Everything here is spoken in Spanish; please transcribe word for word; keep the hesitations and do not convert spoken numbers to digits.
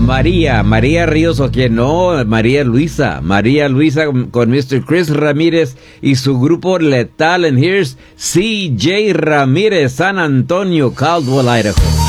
María, María Ríos o quien no, María Luisa, María Luisa con mister Chris Ramírez y su grupo Letal. And here's C J Ramírez, San Antonio, Caldwell, Idaho.